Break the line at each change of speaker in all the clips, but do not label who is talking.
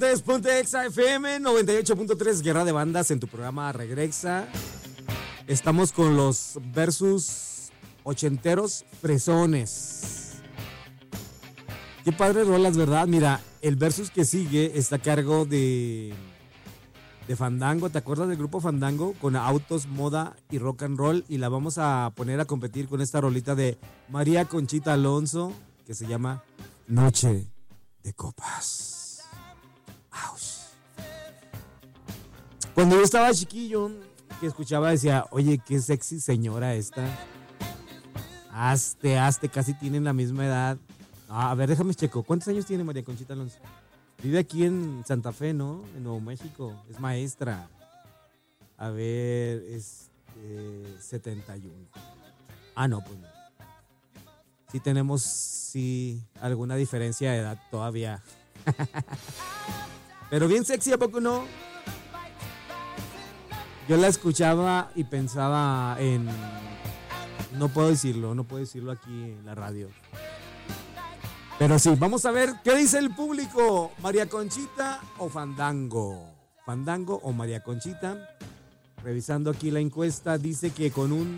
Ponte Exa FM 98.3, Guerra de Bandas en tu programa Regresa. Estamos con los versus ochenteros fresones. Qué padre rolas, ¿verdad? Mira, el versus que sigue está a cargo de Fandango. ¿Te acuerdas del grupo Fandango? Con autos, moda y rock and roll. Y la vamos a poner a competir con esta rolita de María Conchita Alonso, que se llama Noche de Copas. Cuando yo estaba chiquillo, que escuchaba, decía, oye, qué sexy señora esta. Hazte, casi tienen la misma edad. A ver, déjame checo. ¿Cuántos años tiene María Conchita Alonso? Vive aquí en Santa Fe, ¿no? En Nuevo México. Es maestra. A ver, es 71. Ah, no, pues no. Sí tenemos, alguna diferencia de edad todavía. Pero bien sexy, ¿a poco no? Yo la escuchaba y pensaba en... No puedo decirlo aquí en la radio. Pero sí, vamos a ver qué dice el público. ¿María Conchita o Fandango? ¿Fandango o María Conchita? Revisando aquí la encuesta, dice que con un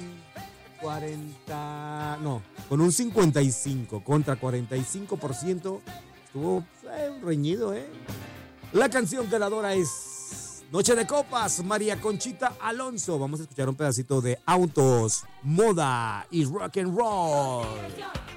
55 contra 45%. Estuvo reñido, ¿eh? La canción ganadora es Noche de Copas, María Conchita Alonso. Vamos a escuchar un pedacito de autos, moda y rock and roll.